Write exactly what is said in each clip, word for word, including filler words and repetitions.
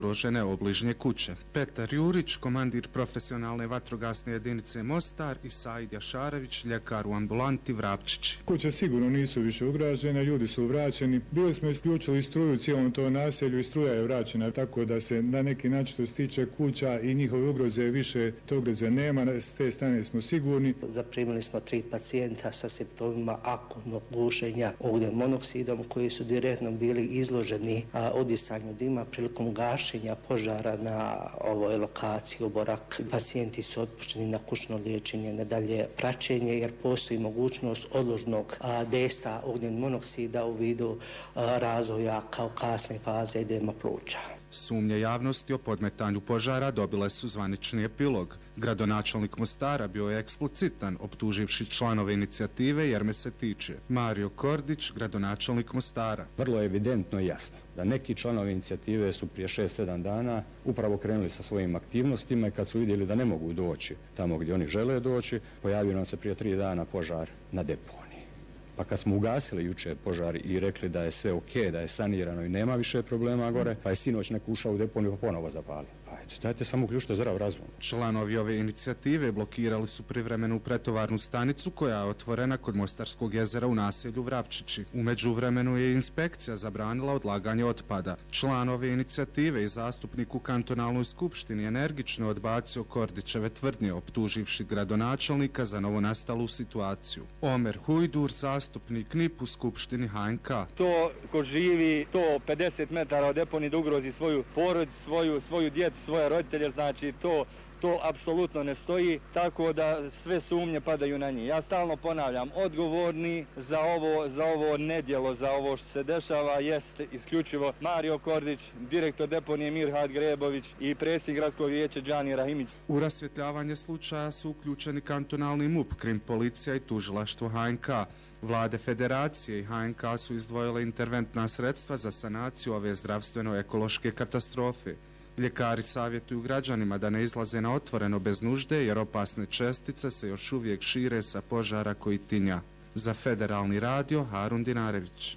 ugrožene obližnje kuće. Petar Jurić, komandir profesionalne vatrogasne jedinice Mostar, i Said Jašarević, ljekar u ambulanti Vrapčići. Kuće sigurno nisu više ugrožene, ljudi su vraćeni. Bili smo isključili struju cijelom to naselju i struja je vraćena, tako da se na neki način što se tiče kuća i njihove ugroze više te ugroze nema, s te strane smo sigurni. Zaprimili smo tri pacijenta sa simptomima akutnog gušenja ugljen monoksidom koji su direktno bili izloženi odisanju dima prilikom gašenja požara na ovoj lokaciji Oborak. Pacijenti su otpušteni na kućno liječenje, nadalje praćenje jer postoji mogućnost odložnog desa ugljen monoksida u vidu razvoja kao kasne faze edema pluća. Sumnje javnosti o podmetanju požara dobile su zvanični epilog. Gradonačelnik Mostara bio je eksplicitan, optuživši članove inicijative jer me se tiče. Mario Kordić, gradonačelnik Mostara. Vrlo je evidentno i jasno da neki članovi inicijative su prije šest sedam dana upravo krenuli sa svojim aktivnostima i kad su vidjeli da ne mogu doći tamo gdje oni žele doći, pojavio nam se prije tri dana požar na deponiji. Pa kad smo ugasili juče požar i rekli da je sve ok, da je sanirano i nema više problema gore, pa je sinoć neko ušao u deponiju pa ponovo zapali. Pa eto, dajte samo uključite zdrav razum. Članovi ove inicijative blokirali su privremenu pretovarnu stanicu koja je otvorena kod Mostarskog jezera u naselju Vrapčići. U međuvremenu je inspekcija zabranila odlaganje otpada. Član ove inicijative i zastupnik u kantonalnoj skupštini energično odbacio Kordićeve tvrdnje, optuživši gradonačelnika za novonastalu situaciju. Omer Hujdur, zastupnik N I P u skupštini H N K. To ko živi to pedeset metara od deponije da ugrozi svoju porodicu, svoju, svoju djecu, svoje roditelje, znači to to apsolutno ne stoji, tako da sve sumnje padaju na njih. Ja stalno ponavljam, odgovorni za ovo, za ovo nedjelo, za ovo što se dešava, jest isključivo Mario Kordić, direktor deponije Mirhat Grebović i predsjednik gradskog vijeća Džani Rahimić. U rasvjetljavanje slučaja su uključeni kantonalni M U P, Krim policija i tužilaštvo H N K. Vlade federacije i H N K su izdvojile interventna sredstva za sanaciju ove zdravstveno-ekološke katastrofe. Ljekari savjetuju građanima da ne izlaze na otvoreno bez nužde jer opasne čestice se još uvijek šire sa požara koji tinja. Za Federalni radio Harun Dinarević.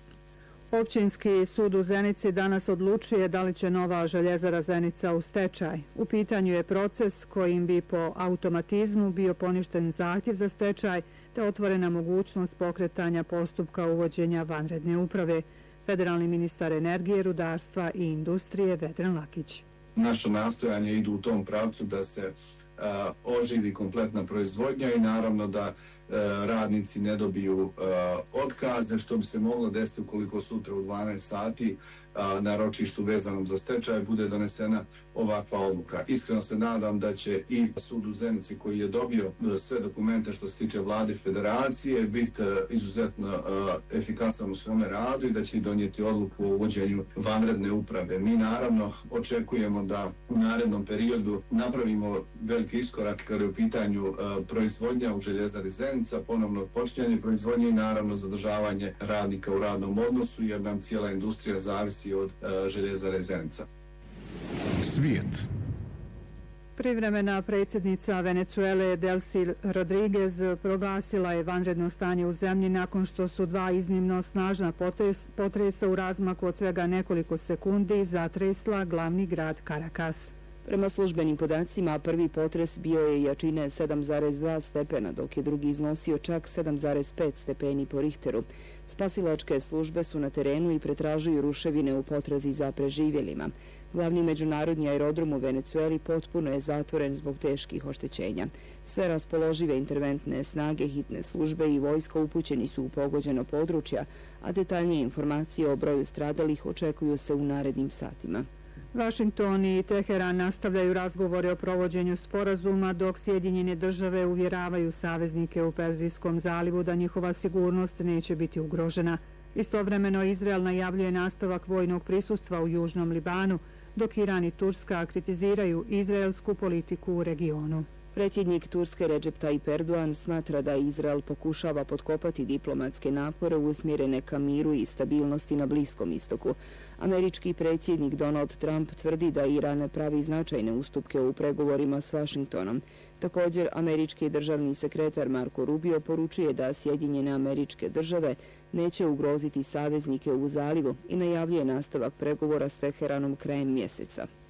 Općinski sud u Zenici danas odlučuje da li će nova željezara Zenica u stečaj. U pitanju je proces kojim bi po automatizmu bio poništen zahtjev za stečaj te otvorena mogućnost pokretanja postupka uvođenja vanredne uprave. Federalni ministar energije, rudarstva i industrije Vedran Lakić. Naše nastojanje idu u tom pravcu da se a, oživi kompletna proizvodnja i naravno da a, radnici ne dobiju a, otkaze, što bi se moglo desiti ukoliko sutra u dvanaest sati a, na ročištu vezanom za stečaj bude donesena ovakva odluka. Iskreno se nadam da će i sud u Zenici koji je dobio sve dokumente što se tiče vlade federacije biti izuzetno efikasan u svome radu i da će donijeti odluku o uvođenju vanredne uprave. Mi naravno očekujemo da u narednom periodu napravimo veliki iskorak kada je u pitanju proizvodnja u željezari Zenica, ponovno počinjanje proizvodnje i naravno zadržavanje radnika u radnom odnosu jer nam cijela industrija zavisi od željezare Zenica. Svijet. Privremena predsjednica Venecuele Delcy Rodriguez proglasila je vanredno stanje u zemlji nakon što su dva iznimno snažna potresa u razmaku od svega nekoliko sekundi zatresla glavni grad Caracas. Prema službenim podacima, prvi potres bio je jačine sedam zarez dva stepena, dok je drugi iznosio čak sedam zarez pet stepeni po Richteru. Spasilačke službe su na terenu i pretražuju ruševine u potrazi za preživjelima. Glavni međunarodni aerodrom u Venecueli potpuno je zatvoren zbog teških oštećenja. Sve raspoložive interventne snage, hitne službe i vojska upućeni su u pogođeno područja, a detaljnije informacije o broju stradalih očekuju se u narednim satima. Vašington i Teheran nastavljaju razgovore o provođenju sporazuma, dok Sjedinjene države uvjeravaju saveznike u Perzijskom zalivu da njihova sigurnost neće biti ugrožena. Istovremeno Izrael najavljuje nastavak vojnog prisustva u Južnom Libanu, dok Iran i Turska kritiziraju izraelsku politiku u regionu. Predsjednik Turske Recep Tayyip Erdogan smatra da Izrael pokušava potkopati diplomatske napore usmjerene ka miru i stabilnosti na Bliskom istoku. Američki predsjednik Donald Trump tvrdi da Iran pravi značajne ustupke u pregovorima s Vašingtonom. Također, američki državni sekretar Marco Rubio poručuje da Sjedinjene Američke Države neće ugroziti saveznike u zalivu i najavljuje nastavak pregovora s Teheranom krajem mjeseca.